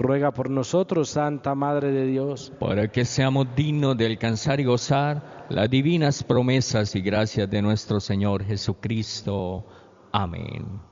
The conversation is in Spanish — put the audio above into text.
ruega por nosotros, Santa Madre de Dios, para que seamos dignos de alcanzar y gozar las divinas promesas y gracias de nuestro Señor Jesucristo. Amén.